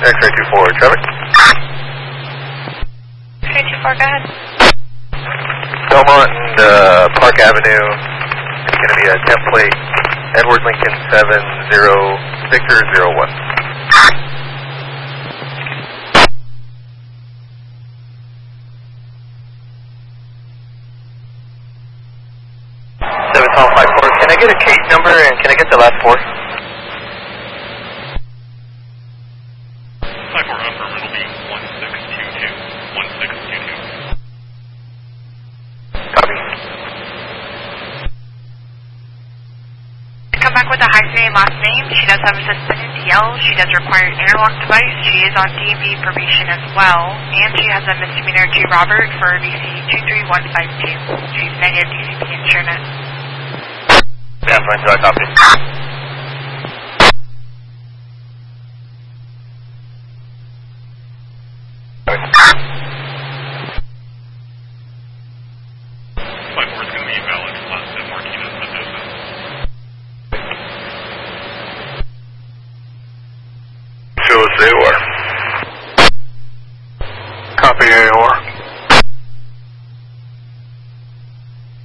X-ray 24, traffic. X-ray 24, go ahead. Belmont and Park Avenue. It's going to be a template Edward Lincoln 70 Victor 01. 754. Can I get a case number and can I get the last four? 54 upper, it'll be 1622. 1622. Copy. Come back with a hyphenated last name. She does have a suspended DL. She does require an interlock device. She is on DMV probation as well. And she has a misdemeanor G. Robert for DC 23152. She's negative DCP insurance. Yeah, fine, so I copy. Is going to be valid unless the Martinez Mendoza. Show us AOR. Copy AOR.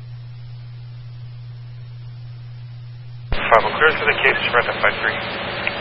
5 clear for the case, right at 53.